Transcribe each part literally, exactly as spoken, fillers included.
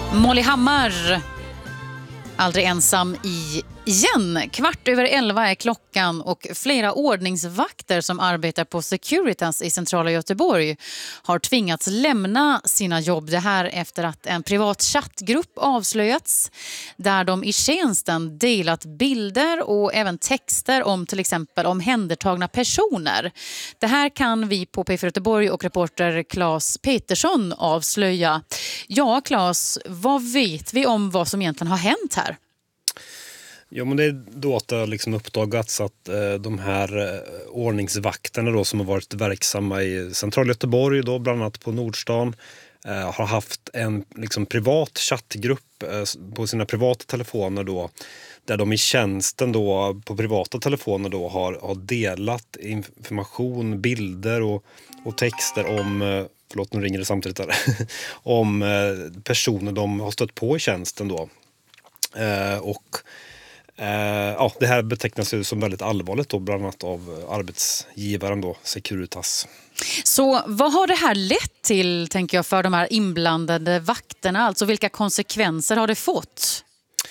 Molly Hammar, aldrig ensam i igen. Kvart över elva är klockan och flera ordningsvakter som arbetar på Securitas i centrala Göteborg har tvingats lämna sina jobb. Det här efter att en privat chattgrupp avslöjats där de i tjänsten delat bilder och även texter om till exempel omhändertagna personer. Det här kan vi på P fyra Göteborg och reporter Claes Petersson avslöja. Ja, Claes, vad vet vi om vad som egentligen har hänt här? Ja, men det är då att det har liksom uppdagats att eh, de här eh, ordningsvakterna då, som har varit verksamma i central Göteborg, då, bland annat på Nordstan, eh, har haft en liksom, privat chattgrupp eh, på sina privata telefoner då, där de i tjänsten då, på privata telefoner då, har, har delat information, bilder och, och texter om, eh, förlåt nu ringer det samtidigt där, om eh, personer de har stött på i tjänsten då. Eh, och Uh, ja, det här betecknas ju som väldigt allvarligt då, bland annat av arbetsgivaren då, Securitas. Så vad har det här lett till, tänker jag, för de här inblandade vakterna? Alltså vilka konsekvenser har det fått?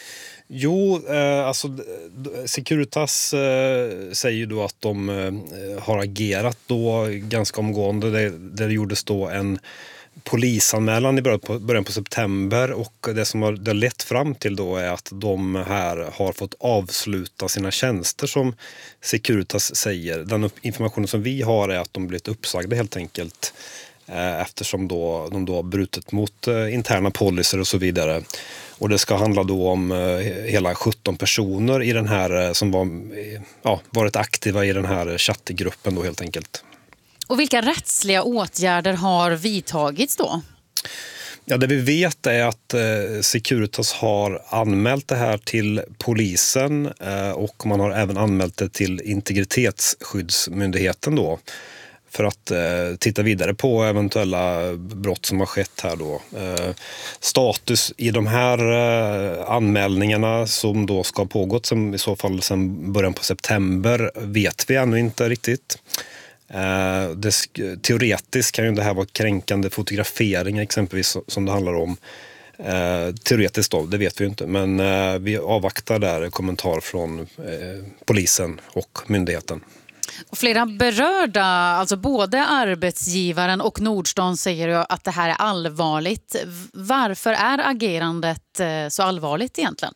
Jo, eh, alltså Securitas eh, säger ju då att de eh, har agerat då ganska omgående. Det, det gjordes då en polisanmälan i början på, början på september, och det som har det lett fram till då är att de här har fått avsluta sina tjänster, som Securitas säger. Den informationen som vi har är att de blivit uppsagda helt enkelt eh, eftersom då, de då har brutit mot eh, interna policer och så vidare. Och det ska handla då om eh, hela sjutton personer i den här eh, som var, eh, ja, varit aktiva i den här chattgruppen då helt enkelt. Och vilka rättsliga åtgärder har vidtagits då? Ja, det vi vet är att eh, Securitas har anmält det här till polisen eh, och man har även anmält det till Integritetsskyddsmyndigheten då, för att eh, titta vidare på eventuella brott som har skett här då. Eh, status i de här eh, anmälningarna som då ska ha pågått som, i så fall sedan början på september vet vi ännu inte riktigt. Uh, det, teoretiskt kan ju det här vara kränkande fotografering exempelvis som det handlar om. Uh, teoretiskt då, det vet vi ju inte. Men uh, vi avvaktar där kommentar från uh, polisen och myndigheten. Och flera berörda, alltså både arbetsgivaren och Nordstan, säger ju att det här är allvarligt. Varför är agerandet uh, så allvarligt egentligen?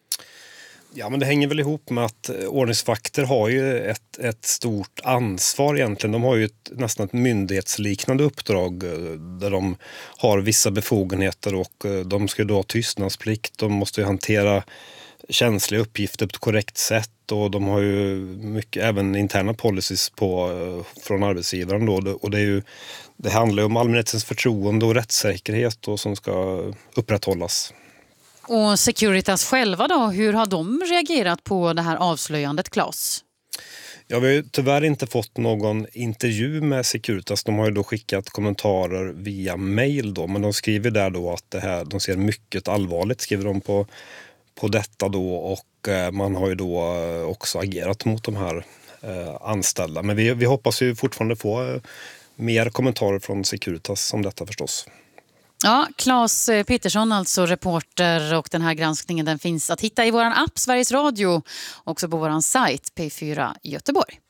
Ja, men det hänger väl ihop med att ordningsvakter har ju ett, ett stort ansvar egentligen. De har ju ett, nästan ett myndighetsliknande uppdrag där de har vissa befogenheter, och de ska ju då ha tystnadsplikt. De måste ju hantera känsliga uppgifter på ett korrekt sätt, och de har ju mycket, även interna policies på, från arbetsgivaren då. Och det, är ju, det handlar ju om allmänhetens förtroende och rättssäkerhet och som ska upprätthållas. Och Securitas själva då, hur har de reagerat på det här avslöjandet, Claes? Ja, vi har ju tyvärr inte fått någon intervju med Securitas. De har ju då skickat kommentarer via mail då, men de skriver där då att det här, de ser mycket allvarligt, skriver de på, på detta då, och eh, man har ju då också agerat mot de här eh, anställda. Men vi, vi hoppas ju fortfarande få eh, mer kommentarer från Securitas om detta förstås. Ja, Claes Petersson, alltså reporter, och den här granskningen den finns att hitta i våran app Sveriges Radio, också på våran sajt P fyra Göteborg.